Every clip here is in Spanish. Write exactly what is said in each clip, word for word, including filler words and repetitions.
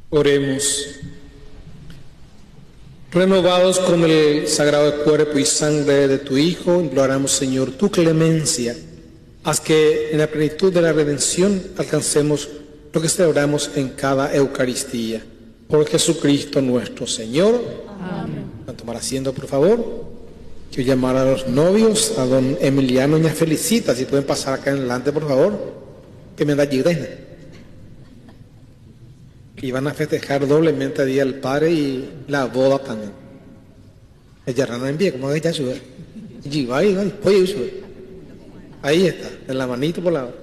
Oremos. Renovados con el sagrado cuerpo y sangre de tu Hijo, imploramos, Señor, tu clemencia. Haz que en la plenitud de la redención alcancemos lo que celebramos en cada Eucaristía. Por Jesucristo nuestro Señor. Amén. ¿Van a tomar asiento, por favor? Quiero llamar a los novios, a don Emiliano y doña Felicita, si pueden pasar acá en adelante, por favor. Que me da ayuda. Y van a festejar doblemente el Día del Padre y la boda también. Ella rana en pie, como ella sube. Y va y oye, sube. Ahí está, en la manito por la.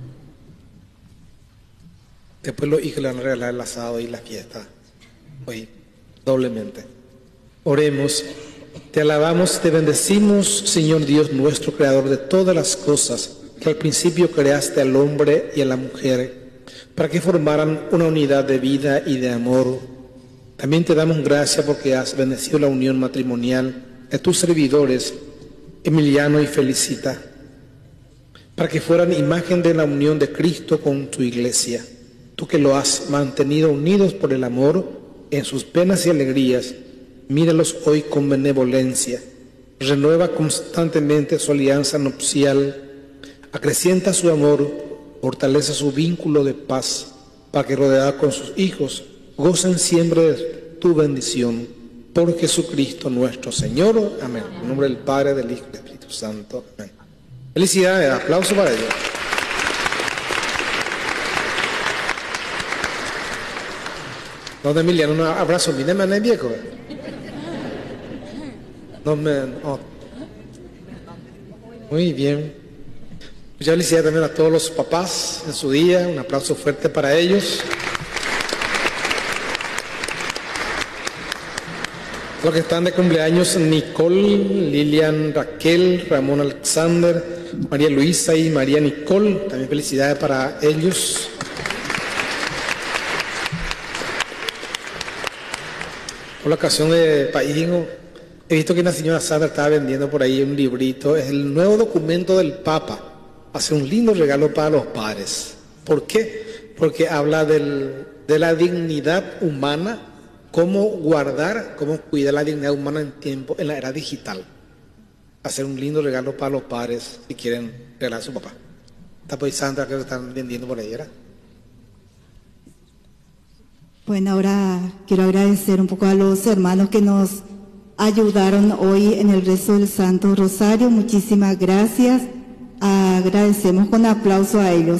Después los hijos le van a regalar el asado y la fiesta. Hoy, doblemente. Oremos. Te alabamos, te bendecimos, Señor Dios nuestro, creador de todas las cosas, que al principio creaste al hombre y a la mujer, para que formaran una unidad de vida y de amor. También te damos gracias porque has bendecido la unión matrimonial de tus servidores, Emiliano y Felicita, para que fueran imagen de la unión de Cristo con tu iglesia. Tú que lo has mantenido unidos por el amor en sus penas y alegrías, míralos hoy con benevolencia. Renueva constantemente su alianza nupcial, acrecienta su amor, fortalece su vínculo de paz, para que rodeados con sus hijos, gocen siempre de tu bendición. Por Jesucristo nuestro Señor. Amén. En nombre del Padre, del Hijo y del Espíritu Santo. Amén. Felicidades, aplauso para ellos. Don Emiliano, un abrazo. Mire, mané viejo. No me. Oh. Muy bien. Muchas felicidades también a todos los papás en su día. Un aplauso fuerte para ellos. Los que están de cumpleaños: Nicole, Lilian, Raquel, Ramón Alexander, María Luisa y María Nicole. También felicidades para ellos. Por la ocasión de País, he visto que una señora Sandra estaba vendiendo por ahí un librito. Es el nuevo documento del Papa. Hace un lindo regalo para los padres. ¿Por qué? Porque habla del, de la dignidad humana, cómo guardar, cómo cuidar la dignidad humana en tiempo, en la era digital. Hacer un lindo regalo para los padres si quieren regalar a su papá. Está por ahí Sandra, que lo están vendiendo por ahí, ¿verdad? Bueno, ahora quiero agradecer un poco a los hermanos que nos ayudaron hoy en el rezo del Santo Rosario. Muchísimas gracias. Agradecemos con aplauso a ellos.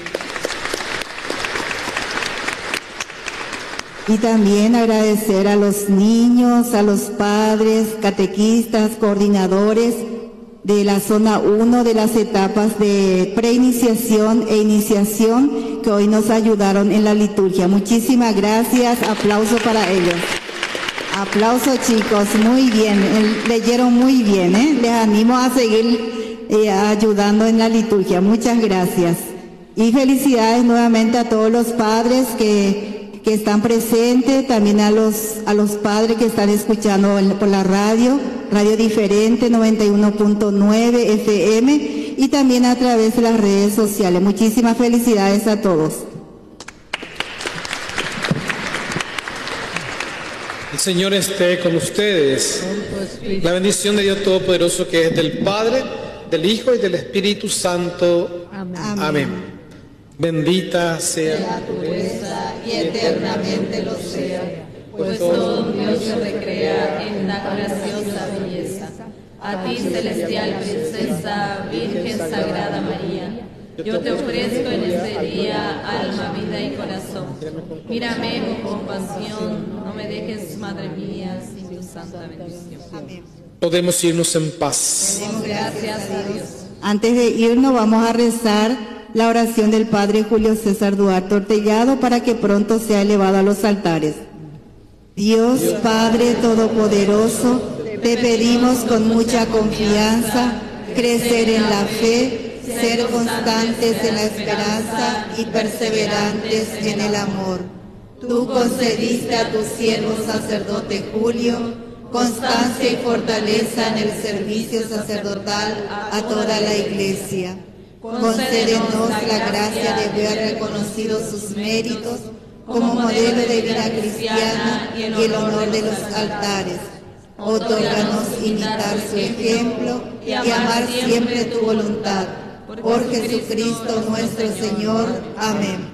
Y también agradecer a los niños, a los padres, catequistas, coordinadores de la zona uno de las etapas de preiniciación e iniciación que hoy nos ayudaron en la liturgia. Muchísimas gracias, aplauso para ellos. Aplauso, chicos, muy bien, leyeron muy bien, ¿eh? Les animo a seguir eh, ayudando en la liturgia. Muchas gracias. Y felicidades nuevamente a todos los padres que, que están presentes, también a los, a los padres que están escuchando por la radio, Radio Diferente noventa y uno punto nueve F M y también a través de las redes sociales. Muchísimas felicidades a todos. El Señor esté con ustedes. La bendición de Dios Todopoderoso, que es del Padre, del Hijo y del Espíritu Santo. Amén. Amén. Bendita sea, sea tu fuerza y eternamente lo sea, pues todo Dios se recrea en la graciosa belleza. A ti, celestial princesa, Virgen Sagrada María, yo te ofrezco en este día alma, vida y corazón. Mírame con compasión, no me dejes, Madre mía, sin tu santa bendición. Amén. Podemos irnos en paz. Demos gracias a Dios. Antes de irnos vamos a rezar la oración del Padre Julio César Duarte Ortellado para que pronto sea elevado a los altares. Dios Padre Todopoderoso, te pedimos con mucha confianza crecer en la fe, ser constantes en la esperanza y perseverantes en el amor. Tú concediste a tu siervo sacerdote Julio constancia y fortaleza en el servicio sacerdotal a toda la Iglesia. Concédenos la gracia de ver reconocidos sus méritos como modelo de vida cristiana y el honor de los altares. Otórganos imitar su ejemplo y amar siempre tu voluntad. Por Jesucristo nuestro Señor. Amén.